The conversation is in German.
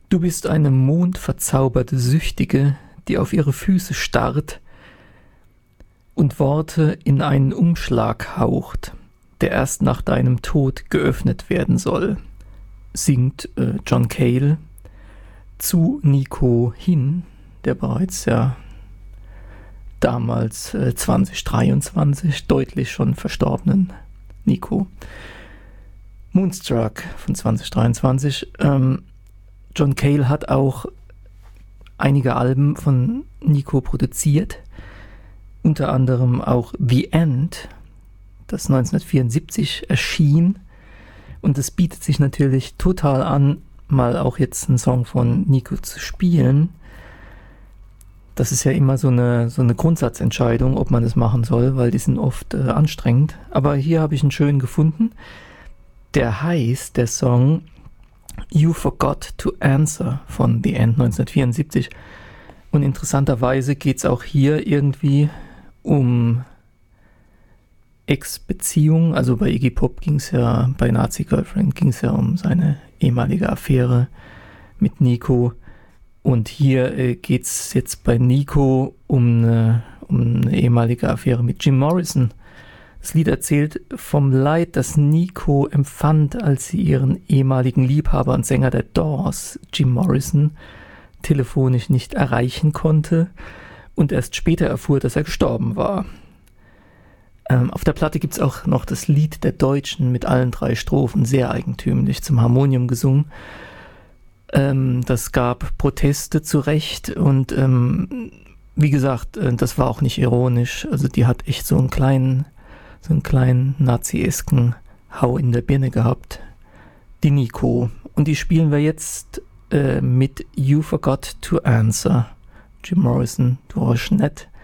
Du bist eine mondverzauberte Süchtige, die auf ihre Füße starrt und Worte in einen Umschlag haucht, der erst nach deinem Tod geöffnet werden soll, singt John Cale zu Nico hin, der bereits ja damals 2023 deutlich schon verstorbenen Nico. Moonstruck von 2023. John Cale hat auch einige Alben von Nico produziert, unter anderem auch The End, das 1974 erschien, und es bietet sich natürlich total an, mal auch jetzt einen Song von Nico zu spielen. Das ist ja immer so eine Grundsatzentscheidung, ob man das machen soll, weil die sind oft anstrengend. Aber hier habe ich einen schönen gefunden. Der heißt, der Song, You Forgot to Answer von The End 1974. Und interessanterweise geht es auch hier irgendwie um Ex-Beziehung. Also bei Iggy Pop ging es ja, bei Nazi Girlfriend ging es ja um seine ehemalige Affäre mit Nico. Und hier geht es jetzt bei Nico um eine ehemalige Affäre mit Jim Morrison. Das Lied erzählt vom Leid, das Nico empfand, als sie ihren ehemaligen Liebhaber und Sänger der Doors, Jim Morrison, telefonisch nicht erreichen konnte und erst später erfuhr, dass er gestorben war. Auf der Platte gibt es auch noch das Lied der Deutschen mit allen 3 Strophen, sehr eigentümlich zum Harmonium gesungen. Das gab Proteste zu Recht und wie gesagt, das war auch nicht ironisch. Also die hat echt so einen kleinen naziesken Hau in der Birne gehabt, die Nico. Und die spielen wir jetzt mit You Forgot to Answer. Jim Morrison, du hast nett.